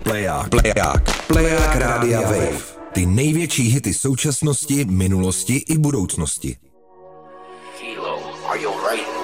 Pleják Rádia Wave. Ty největší hity současnosti, minulosti i budoucnosti. Kilo, are you ready?